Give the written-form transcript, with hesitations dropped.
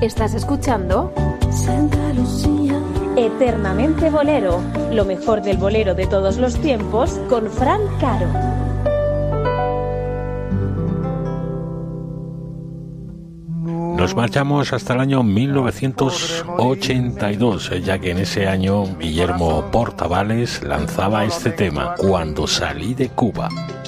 Estás escuchando Santa Lucía. Eternamente Bolero, lo mejor del bolero de todos los tiempos con Fran Caro. Nos marchamos hasta el año 1982, ya que en ese año Guillermo Portavales lanzaba este tema, Cuando salí de Cuba.